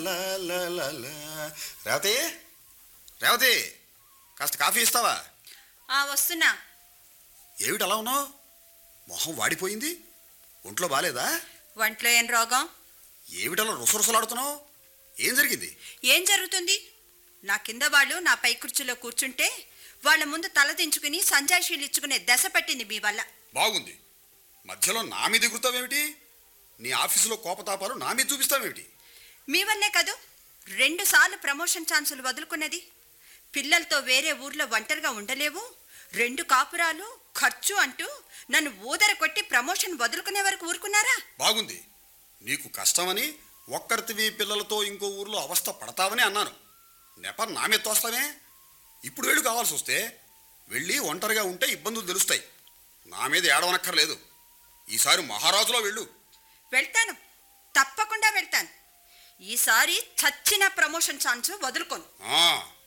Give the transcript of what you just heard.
లా లా లా లా. రేవతి, రేవతి, కాస్త కాఫీ ఇస్తావా? వస్తున్నా. ఏమిటి అలా ఉన్నావు? మొహం వాడిపోయింది. ఒంట్లో బాలేదా? వంటలో ఏం రోగం? ఏమిటలా రుసరుసలాడుతున్నావు? ఏం జరిగింది? ఏం జరుగుతుంది? నా కింద వాళ్ళు నా పై కుర్చీలో కూర్చుంటే వాళ్ళ ముందు తలదించుకుని సంజాయిషీలు ఇచ్చుకునే దశ పట్టింది మీ వల్ల. బాగుంది. మధ్యలో నా మీద ఎగురుతావేమిటి? నీ ఆఫీసులో కోపతాపాలు నా మీద చూపిస్తావేమిటి? మీ వల్లే కాదు 2 సార్లు ప్రమోషన్ ఛాన్సులు వదులుకున్నది. పిల్లలతో వేరే ఊర్లో ఒంటరిగా ఉండలేవు, 2 కాపురాలు ఖర్చు అంటూ నన్ను ఊదర కొట్టి ప్రమోషన్ వదులుకునే వరకు ఊరుకున్నారా? బాగుంది. నీకు కష్టమని ఒక్కరితివి పిల్లలతో ఇంకో ఊర్లో అవస్థ పడతావని అన్నాను. నెప నా మీద తోస్తానే. ఇప్పుడు వెళ్ళు, కావాల్సి వస్తే వెళ్ళి ఒంటరిగా ఉంటే ఇబ్బందులు తెలుస్తాయి. నా మీద ఏడవనక్కర్లేదు. ఈసారి మహారాజులో వెళ్ళు. వెళ్తాను, తప్పకుండా వెళ్తాను. ఈసారి చచ్చిన ప్రమోషన్ ఛాన్స్ వదులుకోను.